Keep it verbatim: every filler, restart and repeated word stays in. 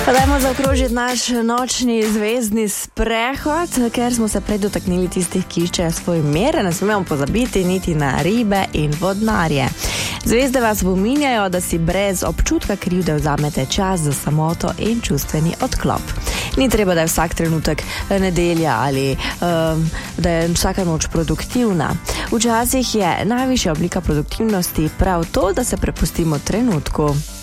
Pa dajmo zaokrožiti naš nočni zvezdni sprehod, ker smo se prej dotaknili tistih, ki iščejo svoj mir. Ne smemo pozabiti niti na ribe in vodnarje. Zvezde vas pominjajo, da si brez občutka krivde vzamete čas za samoto in čustveni odklop. Ni treba, da je vsak trenutek nedelja ali um, da je vsaka noč produktivna. Včasih je najvišja oblika produktivnosti prav to, da se prepustimo trenutku.